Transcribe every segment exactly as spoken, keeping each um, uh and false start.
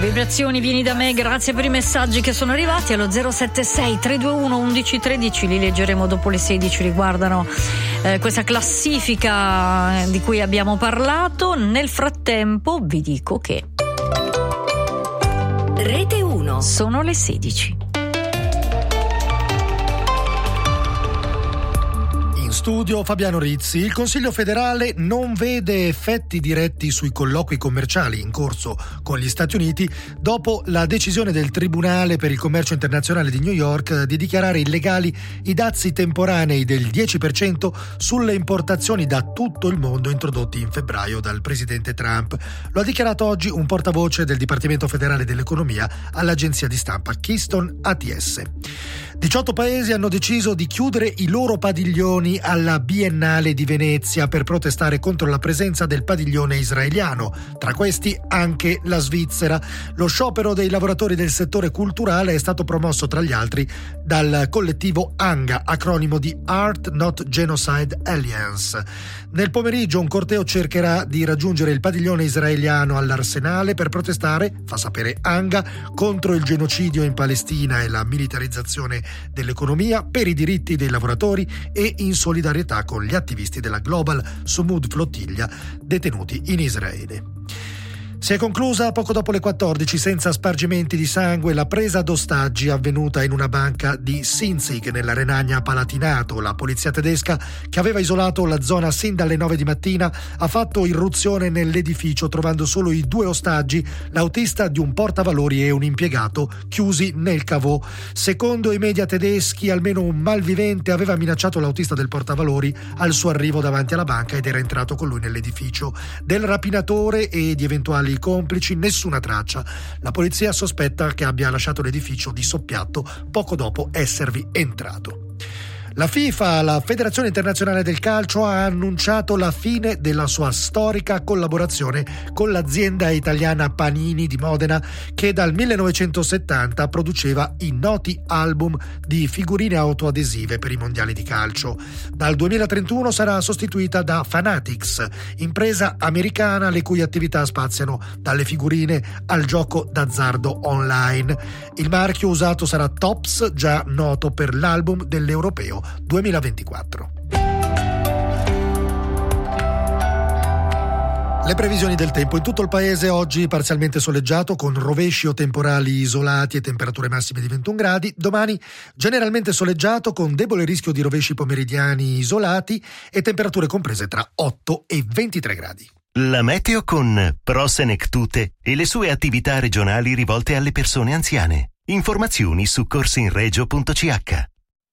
Vibrazioni, vieni da me, grazie per i messaggi che sono arrivati allo zero sette sei tre due uno uno uno uno tre, li leggeremo dopo le sedici, riguardano eh, questa classifica di cui abbiamo parlato. Nel frattempo vi dico che Rete uno sono le sedici. Studio Fabiano Rizzi. Il Consiglio federale non vede effetti diretti sui colloqui commerciali in corso con gli Stati Uniti dopo la decisione del Tribunale per il commercio internazionale di New York di dichiarare illegali i dazi temporanei del dieci per cento sulle importazioni da tutto il mondo introdotti in febbraio dal presidente Trump. Lo ha dichiarato oggi un portavoce del Dipartimento federale dell'economia all'agenzia di stampa Keystone A T S. diciotto paesi hanno deciso di chiudere i loro padiglioni alla Biennale di Venezia per protestare contro la presenza del padiglione israeliano, tra questi anche la Svizzera. Lo sciopero dei lavoratori del settore culturale è stato promosso tra gli altri dal collettivo ANGA, acronimo di Art Not Genocide Alliance. Nel pomeriggio un corteo cercherà di raggiungere il padiglione israeliano all'Arsenale per protestare, fa sapere ANGA, contro il genocidio in Palestina e la militarizzazione dell'economia, per i diritti dei lavoratori e in solidarietà con gli attivisti della Global Sumud Flottiglia detenuti in Israele. Si è conclusa poco dopo le quattordici, senza spargimenti di sangue, la presa d'ostaggi avvenuta in una banca di Sinzig nella Renania-Palatinato. La polizia tedesca, che aveva isolato la zona sin dalle nove di mattina, ha fatto irruzione nell'edificio trovando solo i due ostaggi, l'autista di un portavalori e un impiegato, chiusi nel cavò. Secondo i media tedeschi, almeno un malvivente aveva minacciato l'autista del portavalori al suo arrivo davanti alla banca ed era entrato con lui nell'edificio. Del rapinatore e di eventuali i complici nessuna traccia. La polizia sospetta che abbia lasciato l'edificio di soppiatto poco dopo esservi entrato. La FIFA, la Federazione Internazionale del Calcio, ha annunciato la fine della sua storica collaborazione con l'azienda italiana Panini di Modena, che dal millenovecentosettanta produceva i noti album di figurine autoadesive per i mondiali di calcio. Dal duemilatrentuno sarà sostituita da Fanatics, impresa americana le cui attività spaziano dalle figurine al gioco d'azzardo online. Il marchio usato sarà Tops, già noto per l'album dell'Europeo duemilaventiquattro. Le previsioni del tempo: in tutto il paese oggi parzialmente soleggiato con rovesci o temporali isolati e temperature massime di ventuno gradi. Domani generalmente soleggiato con debole rischio di rovesci pomeridiani isolati e temperature comprese tra otto e ventitré gradi. La meteo con Pro Senectute e le sue attività regionali rivolte alle persone anziane. Informazioni su corsinregio punto c h.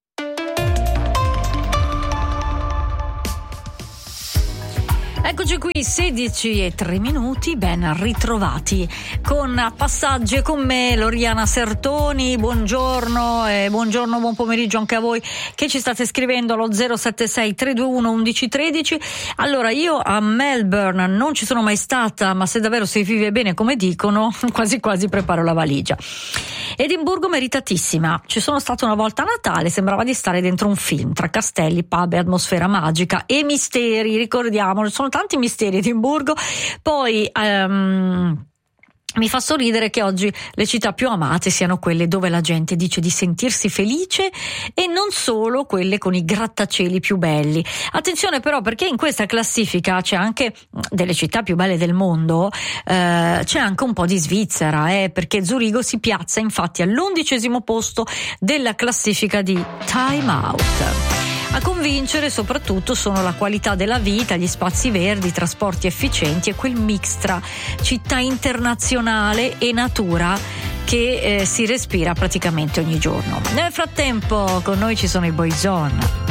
Eccoci qui, sedici e tre minuti, ben ritrovati con passaggi e con me Loriana Sertoni. Buongiorno e buongiorno, buon pomeriggio anche a voi che ci state scrivendo allo zero sette sei tre due uno uno uno uno tre. Allora, io a Melbourne non ci sono mai stata, ma se davvero si vive bene come dicono, quasi quasi preparo la valigia. Edimburgo meritatissima, ci sono stata una volta a Natale, sembrava di stare dentro un film tra castelli, pub e atmosfera magica e misteri, ricordiamolo, sono tanti misteri Edimburgo. Poi um, mi fa sorridere che oggi le città più amate siano quelle dove la gente dice di sentirsi felice e non solo quelle con i grattacieli più belli. Attenzione però, perché in questa classifica c'è anche delle città più belle del mondo, eh, c'è anche un po' di Svizzera, eh, perché Zurigo si piazza infatti all'undicesimo posto della classifica di Time Out. A convincere soprattutto sono la qualità della vita, gli spazi verdi, i trasporti efficienti e quel mix tra città internazionale e natura che eh, si respira praticamente ogni giorno. Nel frattempo con noi ci sono i Boyzone.